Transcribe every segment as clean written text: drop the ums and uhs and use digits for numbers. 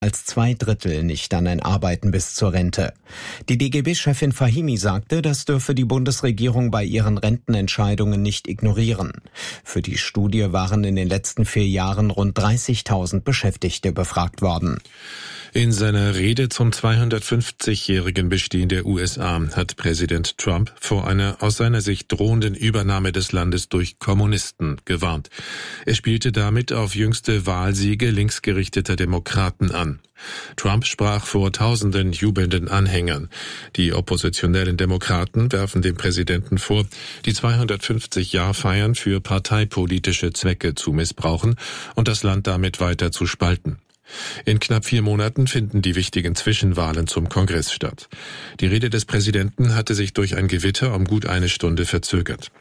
als 2/3 nicht an ein Arbeiten bis zur Rente. Die DGB-Chefin Fahimi sagte, das dürfe die Bundesregierung bei ihren Rentenentscheidungen nicht ignorieren. Für die Studie waren in den letzten 4 Jahren rund 30.000 Beschäftigte befragt worden. In seiner Rede zum 250-jährigen Bestehen der USA hat Präsident Trump vor einer aus seiner Sicht drohenden Übernahme des Landes durch Kommunisten gewarnt. Er spielte damit auf jüngste Wahlsiege linksgerichteter Demokraten an. Trump sprach vor tausenden jubelnden Anhängern. Die oppositionellen Demokraten werfen dem Präsidenten vor, die 250-Jahr-Feiern für parteipolitische Zwecke zu missbrauchen und das Land damit weiter zu spalten. In knapp 4 Monaten finden die wichtigen Zwischenwahlen zum Kongress statt. Die Rede des Präsidenten hatte sich durch ein Gewitter um gut 1 Stunde verzögert.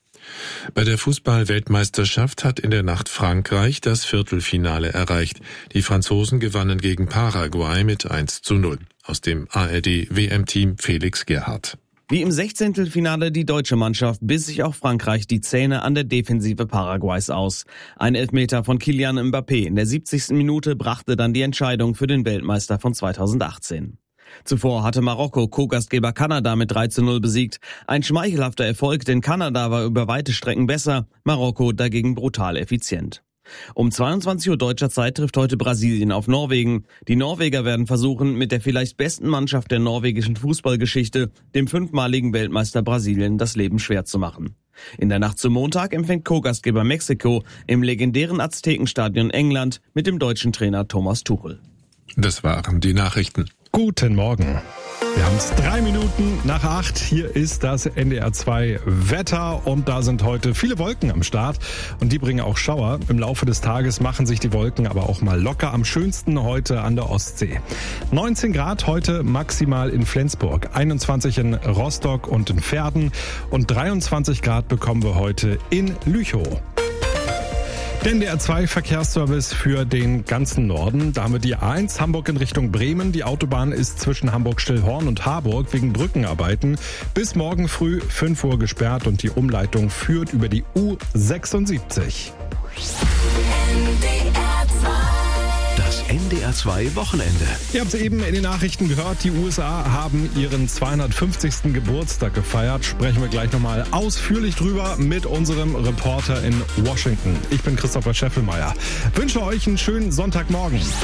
Bei der Fußball-Weltmeisterschaft hat in der Nacht Frankreich das Viertelfinale erreicht. Die Franzosen gewannen gegen Paraguay mit 1:0. Aus dem ARD-WM-Team Felix Gerhardt. Wie im 16. Finale die deutsche Mannschaft biss sich auch Frankreich die Zähne an der Defensive Paraguays aus. Ein Elfmeter von Kylian Mbappé in der 70. Minute brachte dann die Entscheidung für den Weltmeister von 2018. Zuvor hatte Marokko Co-Gastgeber Kanada mit 3:0 besiegt. Ein schmeichelhafter Erfolg, denn Kanada war über weite Strecken besser, Marokko dagegen brutal effizient. Um 22 Uhr deutscher Zeit trifft heute Brasilien auf Norwegen. Die Norweger werden versuchen, mit der vielleicht besten Mannschaft der norwegischen Fußballgeschichte, dem 5-maligen Weltmeister Brasilien, das Leben schwer zu machen. In der Nacht zum Montag empfängt Co-Gastgeber Mexiko im legendären Aztekenstadion England mit dem deutschen Trainer Thomas Tuchel. Das waren die Nachrichten. Guten Morgen. Wir haben es 3 Minuten nach 8. Hier ist das NDR 2 Wetter und da sind heute viele Wolken am Start und die bringen auch Schauer. Im Laufe des Tages machen sich die Wolken aber auch mal locker. Am schönsten heute an der Ostsee. 19 Grad heute maximal in Flensburg, 21 in Rostock und in Verden und 23 Grad bekommen wir heute in Lüchow. Der NDR 2 Verkehrsservice für den ganzen Norden. Da haben wir die A1 Hamburg in Richtung Bremen. Die Autobahn ist zwischen Hamburg-Stillhorn und Harburg wegen Brückenarbeiten bis morgen früh 5 Uhr gesperrt und die Umleitung führt über die U76. Das NDR 2 Wochenende. Ihr habt es eben in den Nachrichten gehört, die USA haben ihren 250. Geburtstag gefeiert. Sprechen wir gleich nochmal ausführlich drüber mit unserem Reporter in Washington. Ich bin Christopher Scheffelmeier. Wünsche euch einen schönen Sonntagmorgen.